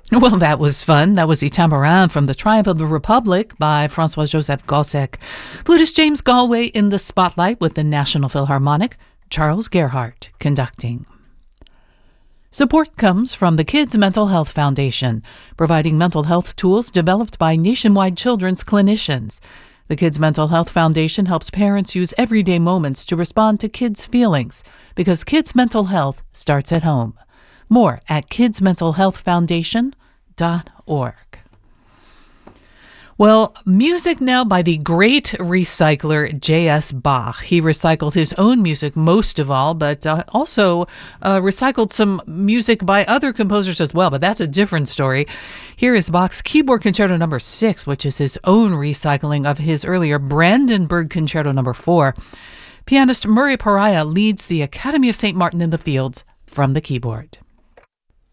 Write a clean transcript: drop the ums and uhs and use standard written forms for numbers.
Well, that was fun. That was Itamaran from The Triumph of the Republic by Francois-Joseph Gossec. Flutist James Galway in the spotlight with the National Philharmonic, Charles Gerhardt conducting. Support comes from the Kids Mental Health Foundation, providing mental health tools developed by nationwide children's clinicians. The Kids Mental Health Foundation helps parents use everyday moments to respond to kids' feelings, because kids' mental health starts at home. More at kidsmentalhealthfoundation.org. Well, music now by the great recycler J.S. Bach. He recycled his own music most of all, but also recycled some music by other composers as well, but that's a different story. Here is Bach's Keyboard Concerto No. 6, which is his own recycling of his earlier Brandenburg Concerto No. 4. Pianist Murray Pariah leads the Academy of St. Martin in the Fields from the keyboard.